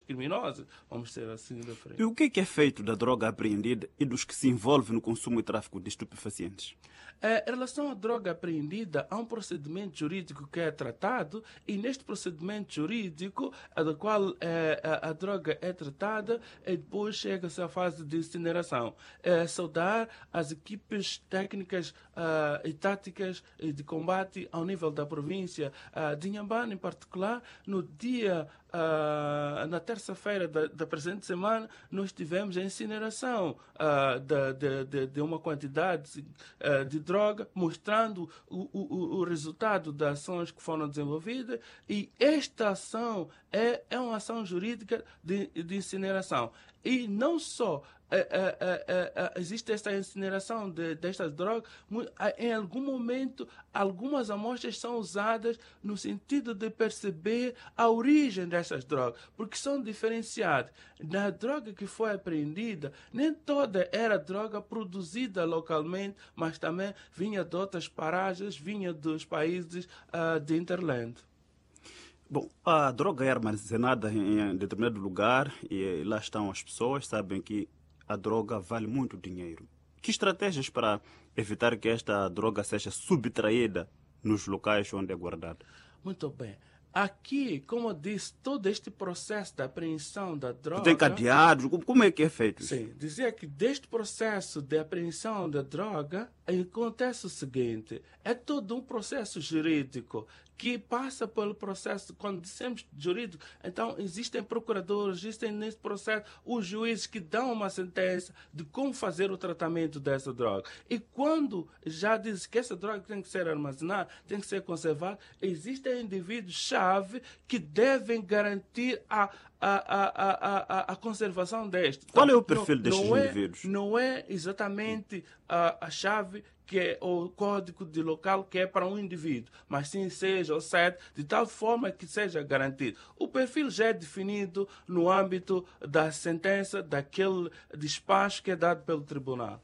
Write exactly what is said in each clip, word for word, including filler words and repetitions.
criminosos, vamos ser assim de frente. E o que é, que é feito da droga apreendida e dos que se envolvem no consumo e tráfico de estupefacientes? É, em relação à droga apreendida, há um procedimento jurídico que é tratado e neste procedimento jurídico, a do qual é, a, a droga é tratada e depois chega-se à fase de incineração. É, saudar as equipes técnicas uh, e táticas de combate ao nível da província uh, de Inhambane, em particular, no dia Uh, na terça-feira da, da presente semana, nós tivemos a incineração uh, de, de, de, de uma quantidade uh, de droga, mostrando o, o, o resultado das ações que foram desenvolvidas, e esta ação é, é uma ação jurídica de, de incineração. E não só é, é, é, é, existe esta incineração de, destas drogas, em algum momento algumas amostras são usadas no sentido de perceber a origem dessas drogas, porque são diferenciadas. Na droga que foi apreendida, nem toda era droga produzida localmente, mas também vinha de outras paragens, vinha dos países uh, de Interland. Bom, a droga é armazenada em determinado lugar e lá estão as pessoas, sabem que a droga vale muito dinheiro. Que estratégias para evitar que esta droga seja subtraída nos locais onde é guardada? Muito bem. Aqui, como eu disse, todo este processo de apreensão da droga... Tem cadeados? Como é que é feito? Sim, dizia que deste processo de apreensão da droga acontece o seguinte, é todo um processo jurídico que passa pelo processo, quando dissemos jurídico, então existem procuradores, existem nesse processo os juízes que dão uma sentença de como fazer o tratamento dessa droga. E quando já diz que essa droga tem que ser armazenada, tem que ser conservada, existem indivíduos-chave que devem garantir a A, a, a, a, a conservação deste. Qual então, é o perfil não, destes não é, indivíduos? Não é exatamente a, a chave que é o código de local que é para um indivíduo, mas sim seja o sete, de tal forma que seja garantido. O perfil já é definido no âmbito da sentença, daquele despacho que é dado pelo tribunal.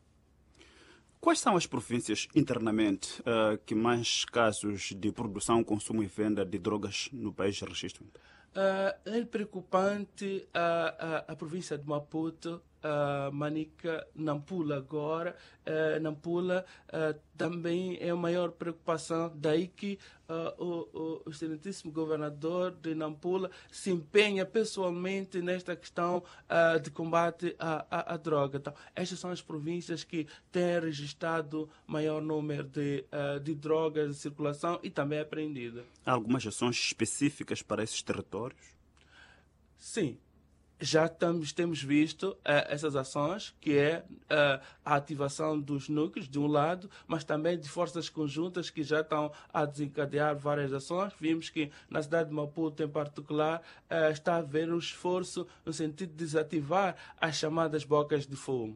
Quais são as províncias internamente uh, que mais casos de produção, consumo e venda de drogas no país registram? Uh, é preocupante a, a, a província de Maputo, uh, Manica, Nampula agora. Uh, Nampula uh, também é a maior preocupação, daí que uh, o, o, o excelentíssimo governador de Nampula se empenha pessoalmente nesta questão uh, de combate à, à, à droga. Então, estas são as províncias que têm registrado maior número de, uh, de drogas de circulação e também apreendida. Há algumas ações específicas para esses territórios? Sim. Já tamos, temos visto uh, essas ações, que é uh, a ativação dos núcleos, de um lado, mas também de forças conjuntas que já estão a desencadear várias ações. Vimos que na cidade de Maputo, em particular, uh, está a haver um esforço no sentido de desativar as chamadas bocas de fumo.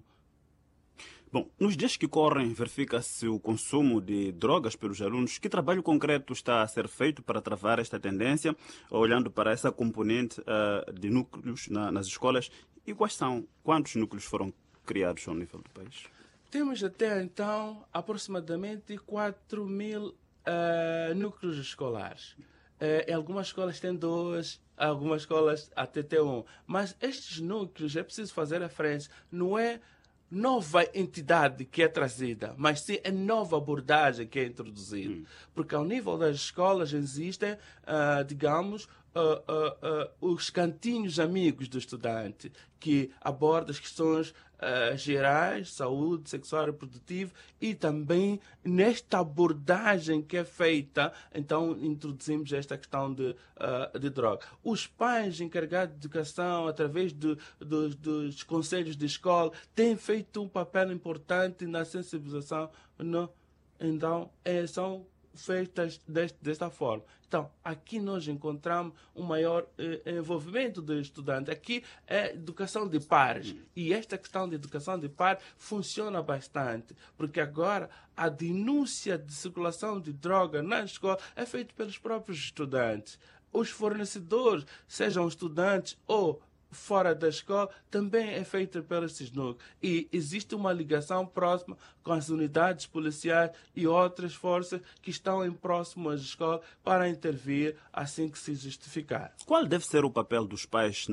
Bom, nos dias que correm, verifica-se o consumo de drogas pelos alunos. Que trabalho concreto está a ser feito para travar esta tendência, olhando para essa componente uh, de núcleos na, nas escolas? E quais são, quantos núcleos foram criados ao nível do país? Temos até então aproximadamente quatro mil uh, núcleos escolares. Uh, algumas escolas têm dois, algumas escolas até têm um. Mas estes núcleos, é preciso fazer referência, não é nova entidade que é trazida, mas sim a nova abordagem que é introduzida. Hum. Porque ao nível das escolas existem, uh, digamos, uh, uh, uh, os cantinhos amigos do estudante, que abordam as questões uh, gerais, saúde sexual e reprodutiva, e também nesta abordagem que é feita, então introduzimos esta questão de, uh, de droga. Os pais encarregados de educação, através de, de, dos conselhos de escola, têm feito um papel importante na sensibilização. Não? Então, é, são feitas deste, desta forma. Então, aqui nós encontramos um maior eh, envolvimento do estudante. Aqui é educação de pares. E esta questão de educação de pares funciona bastante, porque agora a denúncia de circulação de droga na escola é feita pelos próprios estudantes. Os fornecedores, sejam estudantes ou fora da escola, também é feita pelos esses núcleos. E existe uma ligação próxima com as unidades policiais e outras forças que estão em próximo às escolas para intervir assim que se justificar. Qual deve ser o papel dos pais